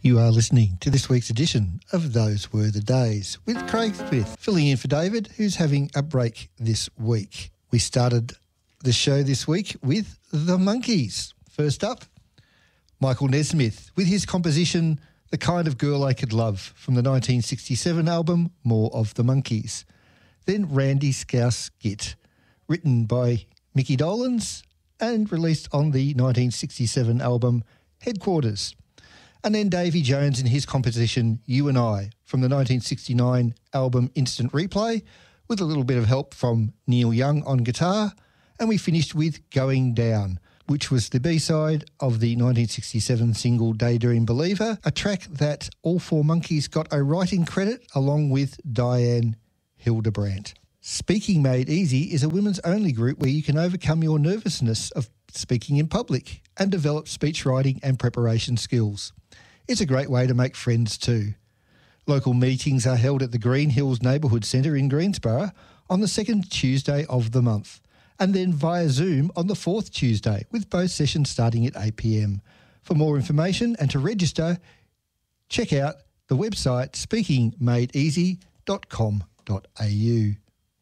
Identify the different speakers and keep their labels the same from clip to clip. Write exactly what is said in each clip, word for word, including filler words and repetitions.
Speaker 1: You are listening to this week's edition of Those Were the Days with Craig Smith, filling in for David, who's having a break this week. We started the show this week with The Monkees. First up, Michael Nesmith with his composition The Kind of Girl I Could Love from the nineteen sixty-seven album More of the Monkees. Then Randy Scouse Git, written by Mickey Dolenz and released on the nineteen sixty-seven album Headquarters. And then Davy Jones and his composition You and I from the nineteen sixty-nine album Instant Replay, with a little bit of help from Neil Young on guitar. And we finished with Going Down, which was the B-side of the nineteen sixty-seven single Daydream Believer, a track that all four Monkees got a writing credit along with Diane Hildebrandt. Speaking Made Easy is a women's only group where you can overcome your nervousness of speaking in public and develop speech writing and preparation skills. It's a great way to make friends too. Local meetings are held at the Green Hills Neighbourhood Centre in Greensborough on the second Tuesday of the month, and then via Zoom on the fourth Tuesday, with both sessions starting at eight p m. For more information and to register, check out the website speaking made easy dot com dot a u.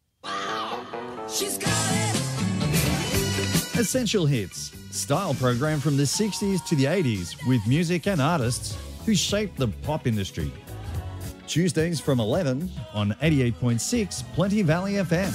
Speaker 2: She's got it.
Speaker 3: Essential Hits, style program from the sixties to the eighties with music and artists who shaped the pop industry. Tuesdays from eleven on eighty-eight point six Plenty Valley F M.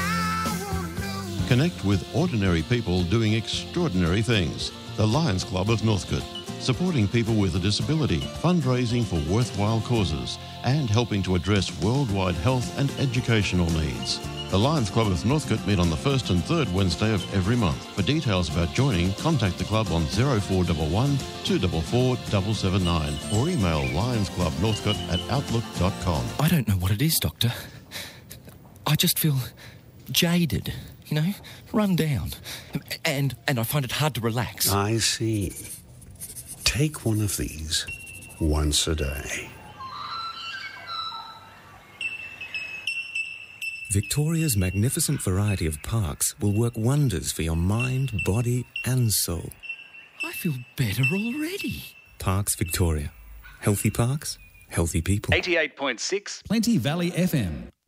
Speaker 4: Connect with ordinary people doing extraordinary things. The Lions Club of Northcote, supporting people with a disability, fundraising for worthwhile causes, and helping to address worldwide health and educational needs. The Lions Club of Northcote meet on the first and third Wednesday of every month. For details about joining, contact the club on oh four one one, two four four, seven seven nine or email lionsclubnorthcote at outlook dot com.
Speaker 5: I don't know what it is, Doctor. I just feel jaded, you know, run down. And, and I find it hard to relax.
Speaker 6: I see. Take one of these once a day.
Speaker 7: Victoria's magnificent variety of parks will work wonders for your mind, body and soul.
Speaker 5: I feel better already.
Speaker 7: Parks Victoria. Healthy parks, healthy people.
Speaker 8: eighty-eight point six
Speaker 9: Plenty Valley F M.